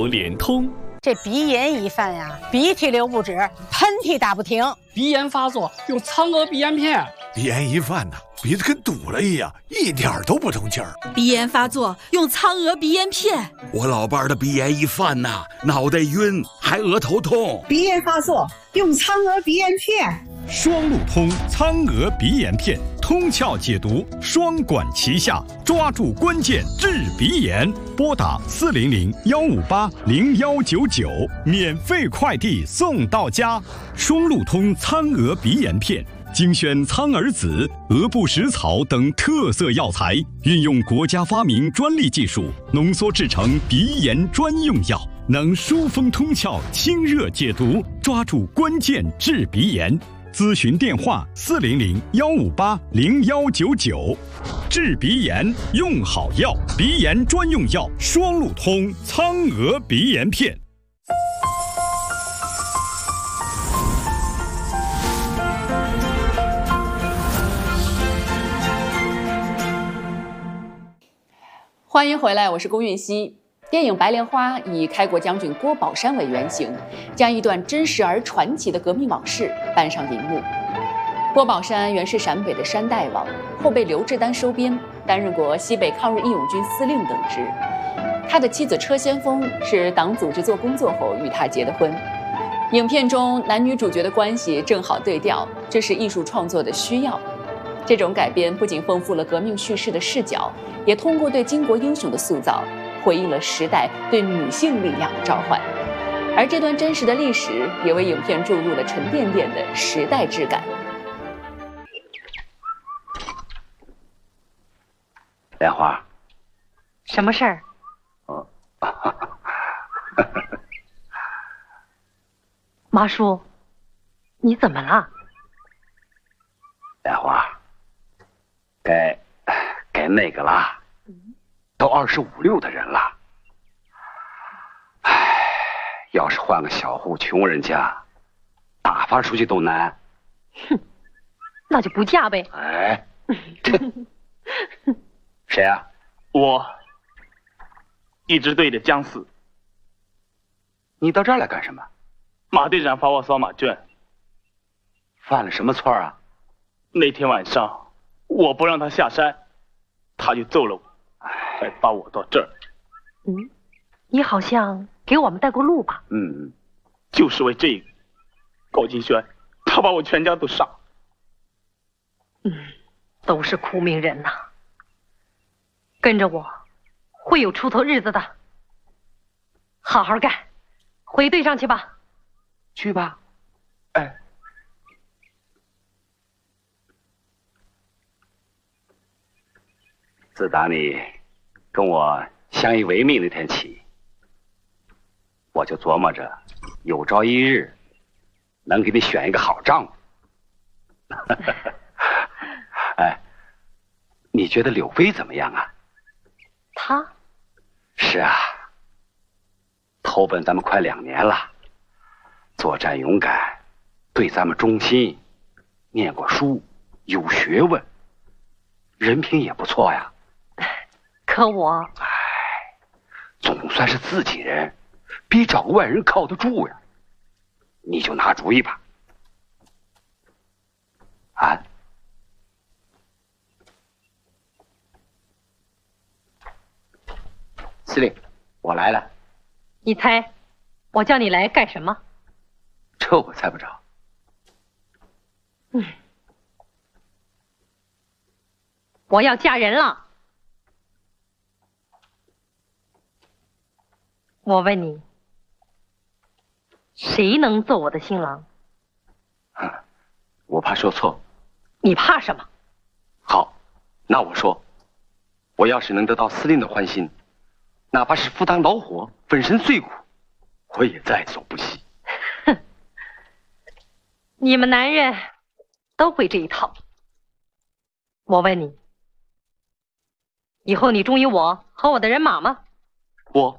口脸通。 这鼻炎一犯呀，鼻涕流不止，喷嚏打不停。 鼻炎发作用苍娥鼻炎片。 鼻炎一犯呢，鼻子跟堵了一样，一点都不通气儿。 鼻炎发作用苍娥鼻炎片。 我老伴儿的鼻炎一犯呐，脑袋晕，还额头痛。 鼻炎发作用苍娥鼻炎片。 双路通苍娥鼻炎片，通窍解毒，双管齐下，抓住关键治鼻炎。拨打400-158-0199，免费快递送到家。双路通苍娥鼻炎片，精选苍耳子、鹅不食草等特色药材，运用国家发明专利技术，浓缩制成鼻炎专用药，能疏风通窍、清热解毒，抓住关键治鼻炎。咨询电话400-158-0199。治鼻炎用好药，鼻炎专用药双路通苍娥鼻炎片。 欢迎回来，我是龚韵希。电影《白莲花》以开国将军郭宝山为原型，将一段真实而传奇的革命往事搬上银幕。郭宝山原是陕北的山大王，后被刘志丹收编，担任过西北抗日义勇军司令等职。他的妻子车先锋是党组织做工作后与他结的婚。影片中男女主角的关系正好对调，这是艺术创作的需要。这种改编不仅丰富了革命叙事的视角，也通过对巾帼英雄的塑造，回应了时代对女性力量的召唤。而这段真实的历史也为影片注入了沉甸甸的时代质感。 莲花， 什么事儿？妈叔，你怎么了？ 莲花，该那个了，都25、26的人了。唉，要是换个小户穷人家，打发出去都难。 哼，那就不嫁呗。 哎，谁啊？ 我一支队的江四。 你到这儿来干什么？ 马队长罚我扫马圈。 犯了什么错啊？ 那天晚上我不让他下山，他就揍了我，还把我到这儿。 你好像给我们带过路吧？ 就是为这个，高金轩，他把我全家都杀。 都是苦命人呐。跟着我，会有出头日子的。好好干，回队上去吧。 去吧。哎。自打你跟我相依为命那天起，我就琢磨着，有朝一日能给你选一个好丈夫。哎，你觉得柳飞怎么样啊？ 他？ 是啊，投奔咱们快2年了，作战勇敢，对咱们忠心，念过书，有学问，人品也不错呀。 可我， 总算是自己人，比找个外人靠得住呀。你就拿主意吧。啊？司令，我来了。 你猜，我叫你来干什么？ 这我猜不着。 我要嫁人了。我问你，谁能做我的新郎？ 我怕说错。 你怕什么？ 好，那我说，我要是能得到司令的欢心，哪怕是赴汤蹈火、粉身碎骨，我也在所不惜。 哼，你们男人都会这一套。我问你，以后你忠于我和我的人马吗？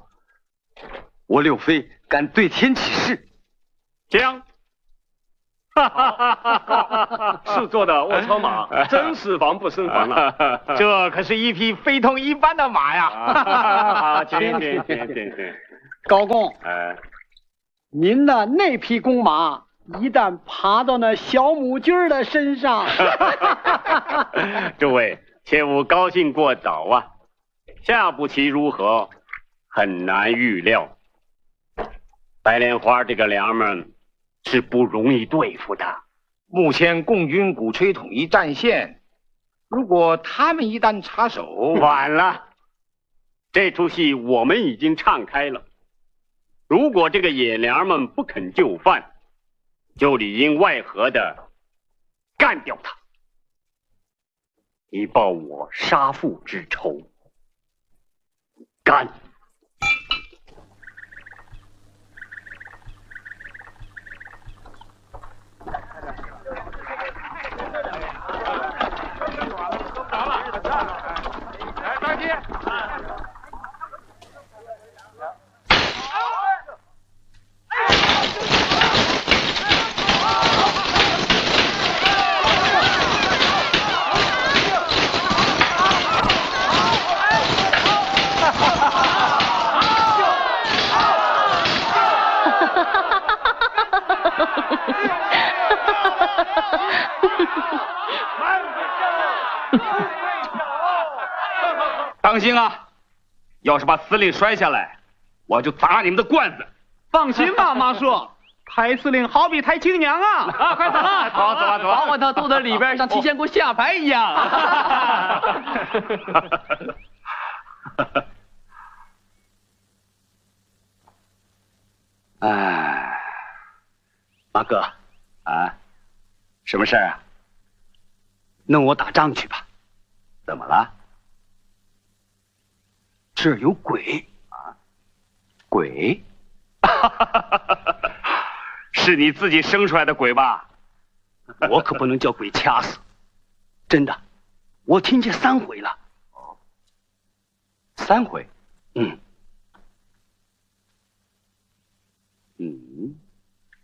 我柳飞敢对天起誓。 将是做的卧车马，真是防不胜防啊！这可是一匹非同一般的马呀！ 停！高公，您的那匹公马一旦爬到那小母鸡儿的身上， 诸位切勿高兴过早啊！下步棋如何，很难预料。白莲花这个娘们是不容易对付的。目前共军鼓吹统一战线，如果他们一旦插手，晚了。这出戏我们已经唱开了。如果这个野娘们不肯就范，就里应外合的干掉他，以报我杀父之仇。干！当心啊！要是把司令摔下来，我就砸你们的罐子。 放心吧，马叔，抬司令好比抬亲娘啊！ 快走了，走了， 把我的肚子里边像提线骨下牌一样。 哎，马哥，啊，什么事儿啊？弄我打仗去吧。怎么了？这儿有鬼啊！鬼？ 是你自己生出来的鬼吧？ 我可不能叫鬼掐死。真的，我听见3回了。3回？嗯。